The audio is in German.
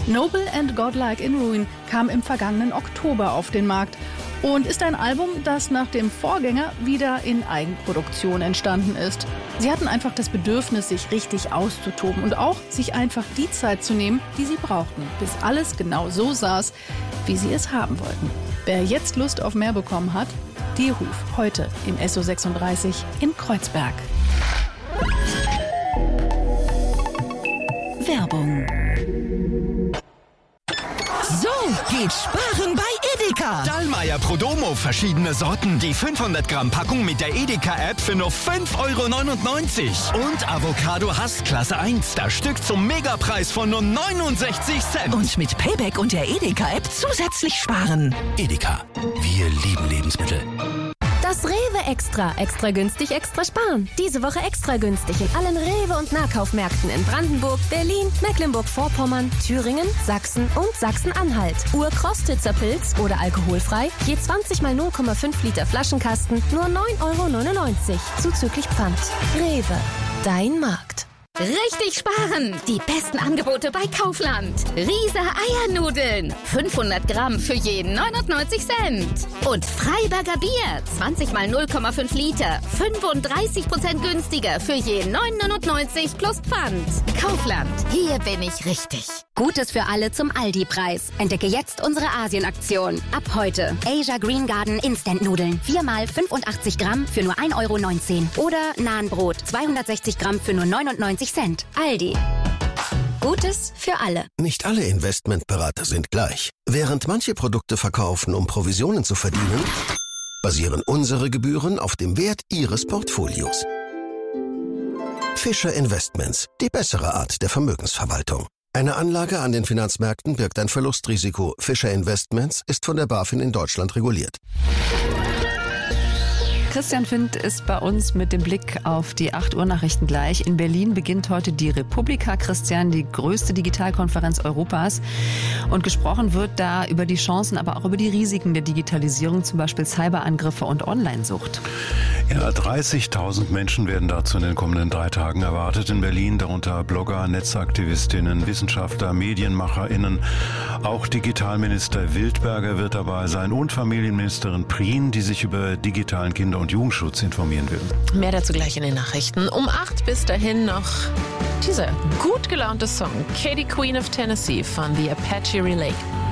Noble and Godlike in Ruin kam im vergangenen Oktober auf den Markt und ist ein Album, das nach dem Vorgänger wieder in Eigenproduktion entstanden ist. Sie hatten einfach das Bedürfnis, sich richtig auszutoben und auch sich einfach die Zeit zu nehmen, die sie brauchten, bis alles genau so saß, wie sie es haben wollten. Wer jetzt Lust auf mehr bekommen hat, Dierhof, heute im SO36 in Kreuzberg. Werbung. So geht Sparen bei Edeka. Dallmayr Prodomo, verschiedene Sorten. Die 500 Gramm Packung mit der Edeka-App für nur 5,99 € Und Avocado Hass Klasse 1, das Stück zum Megapreis von nur 69 Cent. Und mit Payback und der Edeka-App zusätzlich sparen. Edeka, wir lieben Lebensmittel. Das Rewe Extra. Extra günstig, extra sparen. Diese Woche extra günstig in allen Rewe- und Nahkaufmärkten in Brandenburg, Berlin, Mecklenburg-Vorpommern, Thüringen, Sachsen und Sachsen-Anhalt. Urkostitzer Pilz oder alkoholfrei, je 20 mal 0,5 Liter Flaschenkasten, nur 9,99 € zuzüglich Pfand. Rewe, dein Markt. Richtig sparen! Die besten Angebote bei Kaufland. Riese Eiernudeln. 500 Gramm für jeden 99 Cent. Und Freiberger Bier. 20 mal 0,5 Liter. 35% günstiger für jeden 9,99 € plus Pfand. Kaufland. Hier bin ich richtig. Gutes für alle zum Aldi-Preis. Entdecke jetzt unsere Asien-Aktion. Ab heute. Asia Green Garden Instant-Nudeln. 4 mal 85 Gramm für nur 1,19 € Oder Nahenbrot. 260 Gramm für nur 99 Cent. Aldi. Gutes für alle. Nicht alle Investmentberater sind gleich. Während manche Produkte verkaufen, um Provisionen zu verdienen, basieren unsere Gebühren auf dem Wert Ihres Portfolios. Fischer Investments, die bessere Art der Vermögensverwaltung. Eine Anlage an den Finanzmärkten birgt ein Verlustrisiko. Fischer Investments ist von der BaFin in Deutschland reguliert. Christian Findt ist bei uns mit dem Blick auf die 8 Uhr Nachrichten gleich. In Berlin beginnt heute die Republika, Christian, die größte Digitalkonferenz Europas. Und gesprochen wird da über die Chancen, aber auch über die Risiken der Digitalisierung, zum Beispiel Cyberangriffe und Onlinesucht. Ja, 30.000 Menschen werden dazu in den kommenden 3 Tagen erwartet in Berlin, darunter Blogger, Netzaktivistinnen, Wissenschaftler, MedienmacherInnen. Auch Digitalminister Wildberger wird dabei sein und Familienministerin Prien, die sich über digitalen Kinder- und Jugendschutz informieren will. Mehr dazu gleich in den Nachrichten. Um 8 bis dahin noch dieser gut gelaunte Song, Katie Queen of Tennessee von The Apache Relay.